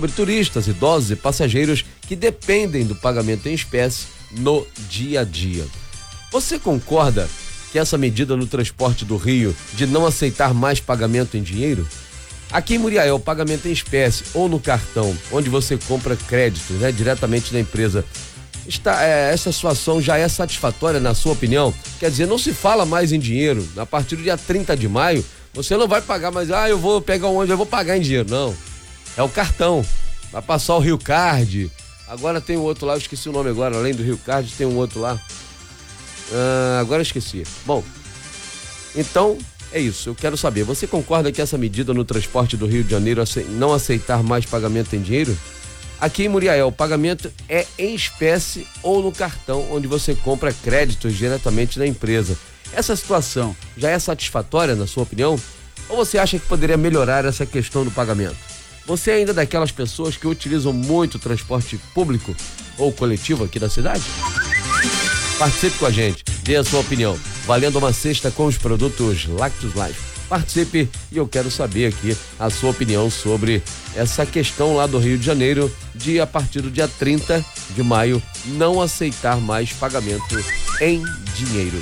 sobre turistas, idosos e passageiros que dependem do pagamento em espécie no dia a dia. Você concorda que essa medida no transporte do Rio de não aceitar mais pagamento em dinheiro? Aqui em Muriaé, o pagamento em espécie ou no cartão, onde você compra créditos, diretamente da empresa, essa situação já é satisfatória na sua opinião? Quer dizer, não se fala mais em dinheiro. A partir do dia 30 de maio, você não vai pagar mais, eu vou pegar um ônibus, eu vou pagar em dinheiro. Não, é o cartão. Vai passar o Rio Card. Agora tem um outro lá, eu esqueci o nome agora, além do Rio Card tem um outro lá. Agora eu esqueci. Bom, então é isso, eu quero saber, você concorda que essa medida no transporte do Rio de Janeiro não aceitar mais pagamento em dinheiro? Aqui em Muriaé, o pagamento é em espécie ou no cartão, onde você compra créditos diretamente da empresa. Essa situação já é satisfatória, na sua opinião? Ou você acha que poderia melhorar essa questão do pagamento? Você é ainda daquelas pessoas que utilizam muito o transporte público ou coletivo aqui da cidade? Participe com a gente, dê a sua opinião, valendo uma cesta com os produtos Lactus Life. Participe e eu quero saber aqui a sua opinião sobre essa questão lá do Rio de Janeiro de, a partir do dia 30 de maio, não aceitar mais pagamento em dinheiro.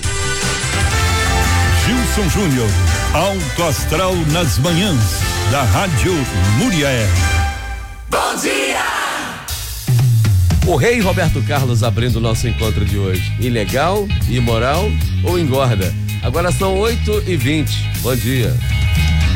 Gilson Júnior, Alto Astral nas manhãs da Rádio Muriaé. Bom dia! O rei Roberto Carlos abrindo o nosso encontro de hoje. Ilegal, imoral ou engorda? Agora são 8h20. Bom dia.